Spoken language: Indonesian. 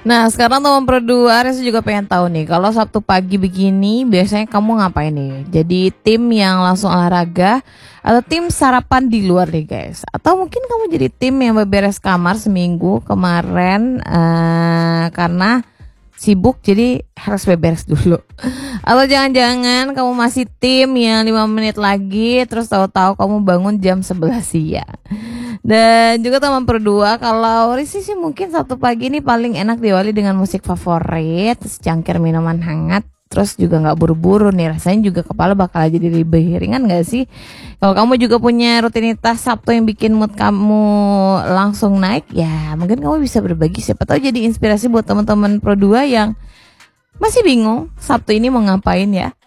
Nah, sekarang teman berdua, Reza juga pengen tahu nih, kalau Sabtu pagi begini, biasanya kamu ngapain nih? Jadi tim yang langsung olahraga, atau tim sarapan di luar nih guys? Atau mungkin kamu jadi tim yang beberes kamar seminggu kemarin, karena sibuk jadi harus beberes dulu. Atau jangan-jangan kamu masih tim yang 5 menit lagi, terus tahu-tahu kamu bangun jam 11 siang. Dan juga teman berdua, kalau Risi sih mungkin Sabtu pagi ini paling enak diawali dengan musik favorit, secangkir minuman hangat, terus juga nggak buru-buru nih, rasanya juga kepala bakal jadi lebih ringan nggak sih? Kalau kamu juga punya rutinitas Sabtu yang bikin mood kamu langsung naik, ya mungkin kamu bisa berbagi, siapa tahu jadi inspirasi buat teman-teman berdua yang masih bingung Sabtu ini mau ngapain ya.